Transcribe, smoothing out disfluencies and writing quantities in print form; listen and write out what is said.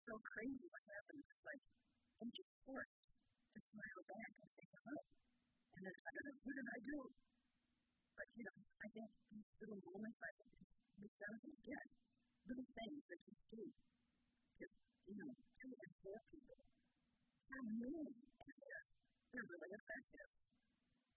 so crazy what happens. It's like, I'm just forced to smile back and say hello. And then it's like, what did I do? But, I think these little moments, like this sounds again, little things that you do to, to and for people, they're really, they're really effective.